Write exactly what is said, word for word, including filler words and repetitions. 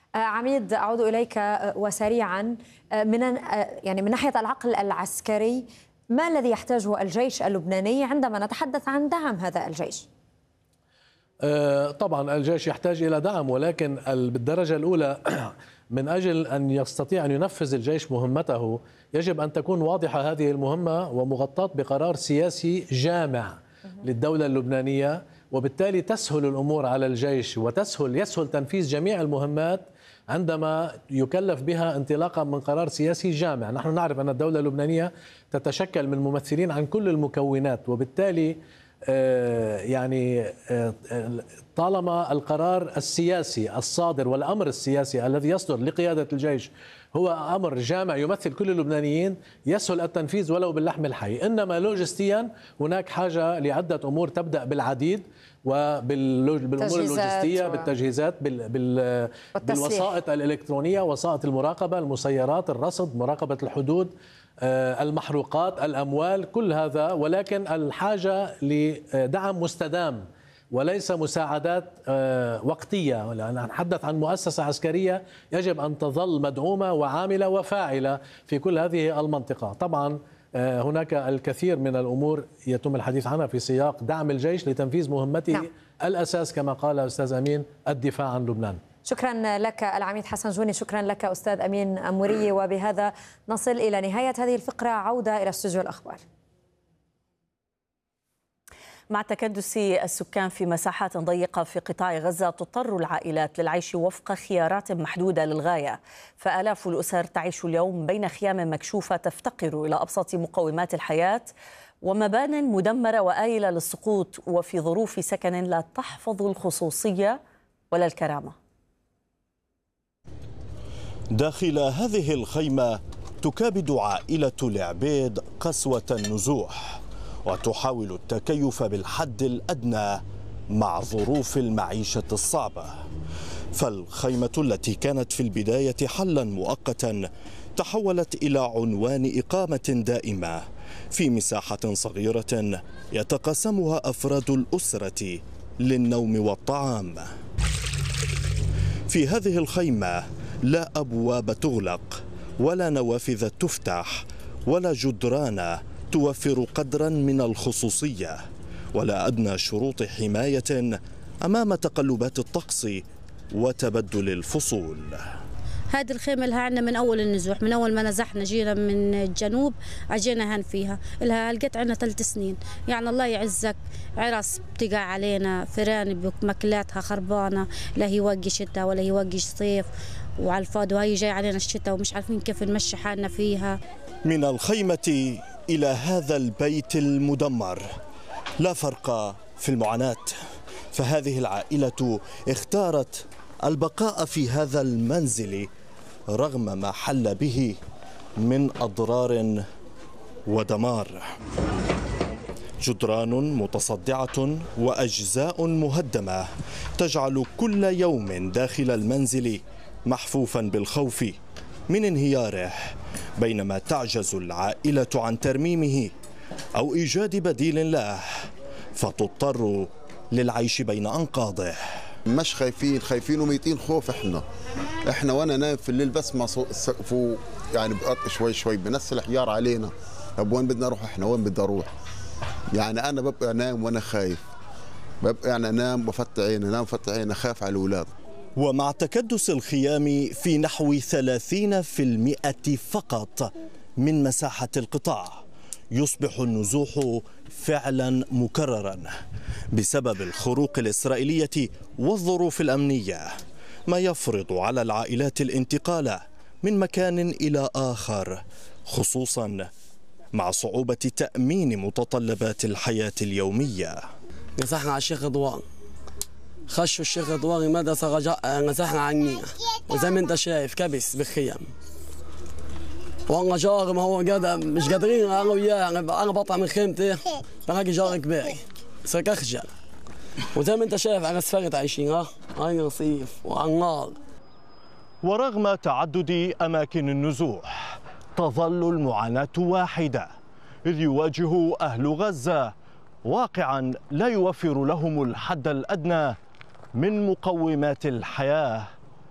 عميد، أعود إليك وسريعا. من يعني من ناحية العقل العسكري، ما الذي يحتاجه الجيش اللبناني عندما نتحدث عن دعم هذا الجيش؟ طبعا الجيش يحتاج إلى دعم، ولكن بالدرجة الأولى من أجل أن يستطيع أن ينفذ الجيش مهمته يجب أن تكون واضحة هذه المهمة ومغطاة بقرار سياسي جامع للدولة اللبنانية، وبالتالي تسهل الأمور على الجيش وتسهل يسهل تنفيذ جميع المهمات عندما يكلف بها انطلاقا من قرار سياسي جامع. نحن نعرف أن الدولة اللبنانية تتشكل من ممثلين عن كل المكونات، وبالتالي يعني طالما القرار السياسي الصادر والأمر السياسي الذي يصدر لقيادة الجيش هو أمر جامع يمثل كل اللبنانيين يسهل التنفيذ ولو باللحم الحي. إنما لوجستيا هناك حاجة لعدة أمور تبدأ بالعديد وبالأمور اللوجستية، بالتجهيزات، بالوسائط الإلكترونية، وسائط المراقبة، المسيرات، الرصد، مراقبة الحدود، المحروقات، الأموال، كل هذا. ولكن الحاجة لدعم مستدام وليس مساعدات وقتية. نتحدث عن مؤسسة عسكرية يجب أن تظل مدعومة وعاملة وفاعلة في كل هذه المنطقة. طبعا هناك الكثير من الأمور يتم الحديث عنها في سياق دعم الجيش لتنفيذ مهمته. نعم. الأساس كما قال أستاذ أمين الدفاع عن لبنان. شكرا لك العميد حسن جوني، شكرا لك أستاذ أمين أموري. وبهذا نصل إلى نهاية هذه الفقرة. عودة إلى استوديو الأخبار. مع تكدس السكان في مساحات ضيقة في قطاع غزة، تضطر العائلات للعيش وفق خيارات محدودة للغاية، فآلاف الأسر تعيش اليوم بين خيام مكشوفة تفتقر إلى أبسط مقومات الحياة، ومبان مدمرة وآيلة للسقوط، وفي ظروف سكن لا تحفظ الخصوصية ولا الكرامة. داخل هذه الخيمة تكابد عائلة العبيد قسوة النزوح، وتحاول التكيف بالحد الأدنى مع ظروف المعيشة الصعبة. فالخيمة التي كانت في البداية حلا مؤقتا تحولت إلى عنوان إقامة دائمة في مساحة صغيرة يتقاسمها أفراد الأسرة للنوم والطعام. في هذه الخيمة لا أبواب تغلق ولا نوافذ تفتح ولا جدران توفر قدرا من الخصوصية ولا أدنى شروط حماية أمام تقلبات الطقس وتبدل الفصول. هذه الخيمة لها عنا من أول النزوح، من أول ما نزحنا جينا من الجنوب عجينا هان فيها، لها لقيت عنا ثلاث سنين. يعني الله يعزك، عرس بتقع علينا، فران بمكلاتها خربانة، لا هي وقي شتاء ولا هي وقي صيف، وعلى الفاضي وهي جاي علينا الشتاء ومش عارفين كيف نمشي حالنا فيها. من الخيمة إلى هذا البيت المدمر لا فرق في المعاناة، فهذه العائلة اختارت البقاء في هذا المنزل رغم ما حل به من أضرار ودمار. جدران متصدعة وأجزاء مهدمة تجعل كل يوم داخل المنزل محفوفا بالخوف من انهياره، بينما تعجز العائلة عن ترميمه أو إيجاد بديل له، فتضطر للعيش بين أنقاضه. مش خايفين، خايفين وميتين خوف. احنا احنا وانا نايم في الليل بسمع فوق يعني بقط شوي شوي بنزل الحجار علينا. طب وين بدنا نروح احنا؟ وين بدي اروح؟ يعني انا ببقى نايم وانا خايف، ببقى يعني انام بفتح عيني، انام بفتح عيني، خاف على الاولاد. ومع تكدس الخيام في نحو ثلاثين بالمئة فقط من مساحة القطاع، يصبح النزوح فعلا مكررا بسبب الخروق الإسرائيلية والظروف الأمنية، ما يفرض على العائلات الانتقال من مكان إلى آخر، خصوصا مع صعوبة تأمين متطلبات الحياة اليومية. نزحنا على الشيخ رضوان، خشوا الشيخ رضوان مدرسة رجاء، نزحنا عني، وزي ما انت شايف كبس بالخيام. وانا جار ما هو قادر مش قادرين انا وياه، انا بطلع من خيمتي بلاقي جار كبير صرت اخجل. وزي ما انت شايف على اسفلت عايشين، ها هاي رصيف وعلى النار. ورغم تعدد اماكن النزوح تظل المعاناة واحدة، إذ يواجه أهل غزة واقعا لا يوفر لهم الحد الأدنى من مقومات الحياة